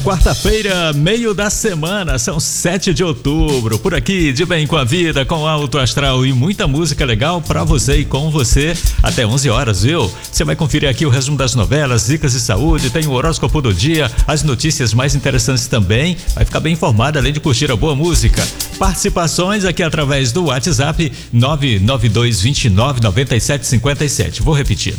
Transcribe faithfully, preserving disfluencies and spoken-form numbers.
Quarta-feira, meio da semana, são sete de outubro. Por aqui, de bem com a vida, com alto astral e muita música legal pra você e com você até onze horas, viu? Você vai conferir aqui o resumo das novelas, dicas de saúde, tem o horóscopo do dia, as notícias mais interessantes também. Vai ficar bem informado, além de curtir a boa música. Participações aqui através do WhatsApp nove nove dois dois nove nove sete cinco sete. Vou repetir.